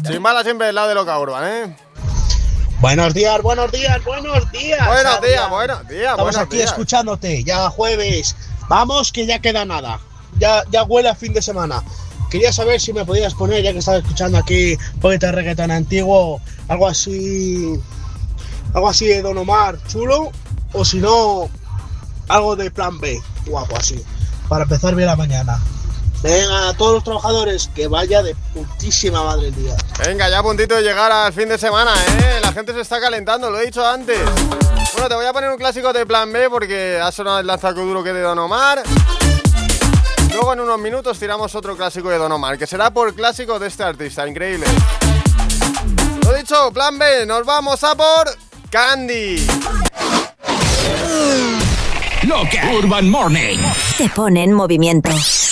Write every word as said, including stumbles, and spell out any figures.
Chimbala siempre del lado de Loca Urban, ¿eh? Buenos días, buenos días, buenos días. Buenos Adrián. días, buenos días. Estamos buenos aquí días. escuchándote, ya jueves. Vamos, que ya queda nada. Ya, ya huele a fin de semana. Quería saber si me podías poner, ya que estaba escuchando aquí un poquito de reggaetón antiguo, algo así, algo así de Don Omar, chulo, o si no, algo de Plan B, guapo así, para empezar bien la mañana. Venga, a todos los trabajadores, que vaya de putísima madre el día. Venga, ya a puntito de llegar al fin de semana, ¿eh? La gente se está calentando, lo he dicho antes. Bueno, te voy a poner un clásico de Plan B porque ha sonado el lanzaco duro que de Don Omar. Luego en unos minutos tiramos otro clásico de Don Omar, que será por clásico de este artista, increíble. Lo dicho, Plan B, nos vamos a por Candy. Loca Urban Morning Te pone en movimiento.